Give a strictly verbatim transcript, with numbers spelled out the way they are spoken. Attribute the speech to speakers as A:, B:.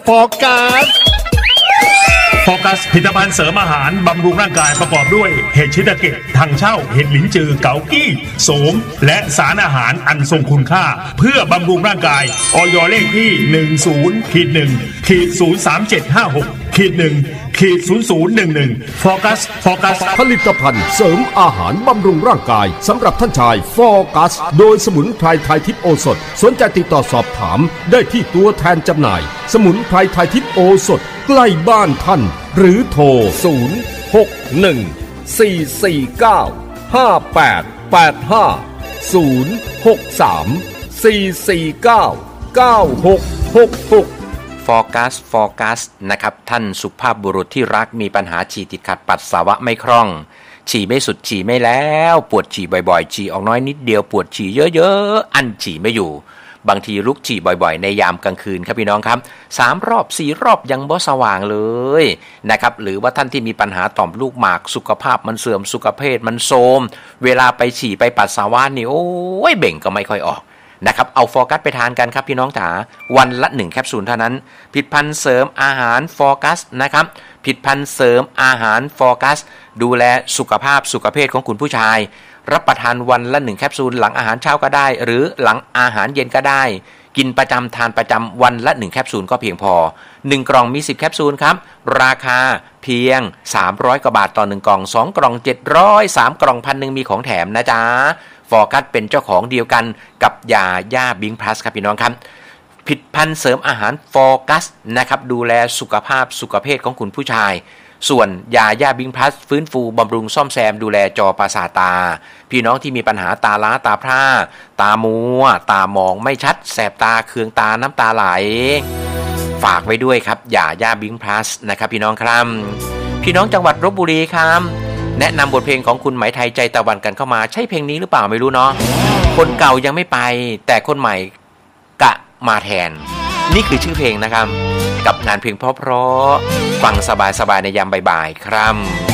A: โฟกัส
B: โฟกัสผลิตภัณฑ์เสริมอาหารบำรุงร่างกายประกอบด้วยเห็ดชิตาเกะถังเช่าเห็ดหลินจือเกากี้โสมและสารอาหารอันทรงคุณค่าเพื่อบำรุงร่างกายอย.เลขที่ หนึ่ง ศูนย์ หนึ่ง ศูนย์ สาม เจ็ด ห้า หก หนึ่ง ศูนย์ ศูนย์ หนึ่ง หนึ่งโฟกัสโฟกัส
A: ผลิตภัณฑ์เสริมอาหารบำรุงร่างกายสำหรับท่านชายโฟกัสโดยสมุนไพรไทยทิพย์โอสถสนใจติดต่อสอบถามได้ที่ตัวแทนจำหน่ายสมุนไพรไทยทิพย์โอสถใกล้บ้านท่านหรือโทรศูนย์ หก หนึ่ง สี่ สี่ เก้า ห้า แปด แปด ห้า ศูนย์ หก สาม สี่ สี่ เก้า เก้า หก หก หก
C: โฟกัสโฟกัสนะครับท่านสุภาพบุรุษที่รักมีปัญหาฉี่ติดขัดปัสสาวะไม่คล่องฉี่ไม่สุดฉี่ไม่แล้วปวดฉี่บ่อยๆฉี่ออกน้อยนิดเดียวปวดฉี่เยอะๆอั้นฉี่ไม่อยู่บางทีลุกฉี่บ่อยๆในยามกลางคืนครับพี่น้องครับสามรอบสี่รอบยังบ่สว่างเลยนะครับหรือว่าท่านที่มีปัญหาต่อมลูกหมากสุขภาพมันเสื่อมสุขภาพมันโทรมเวลาไปฉี่ไปปัสสาวะนี่โอ้ยเบ่งก็ไม่ค่อยออกนะครับเอาโฟกัสไปทานกันครับพี่น้องจ๋าวันละหนึ่งแคปซูลเท่านั้นผลิตภัณฑ์เสริมอาหารโฟกัสนะครับผลิตภัณฑ์เสริมอาหารโฟกัสดูแลสุขภาพสุขภาพของคุณผู้ชายรับประทานวันละหนึ่งแคปซูลหลังอาหารเช้าก็ได้หรือหลังอาหารเย็นก็ได้กินประจำทานประจำวันละหนึ่งแคปซูลก็เพียงพอหนึ่งกล่องมีสิบแคปซูลครับราคาเพียงสามร้อยกว่าบาทต่อหนึ่งกล่องสองกล่องเจ็ดร้อย สามกล่อง หนึ่งพัน มีของแถมนะจ๊ะโฟกัสเป็นเจ้าของเดียวกันกับยาย่าบิงพลัสครับพี่น้องครับผลิตภัณฑ์เสริมอาหารโฟกัสนะครับดูแลสุขภาพสุขภาพของคุณผู้ชายส่วนยาย่าบิงพลัสฟื้นฟูบำรุงซ่อมแซมดูแลจอประสาทตาพี่น้องที่มีปัญหาตาล้าตาพร่าตามัวตามองไม่ชัดแสบตาเคืองตาน้ำตาไหลฝากไว้ด้วยครับยาย่าบิงพลัสนะครับพี่น้องครับพี่น้องจังหวัดลพบุรีครับแนะนำบทเพลงของคุณไหมไทยใจตะวันกันเข้ามาใช่เพลงนี้หรือเปล่าไม่รู้เนาะคนเก่ายังไม่ไปแต่คนใหม่กะมาแทนนี่คือชื่อเพลงนะครับกับงานเพลงเพราะๆฟังสบายๆในยามบ่ายๆครับ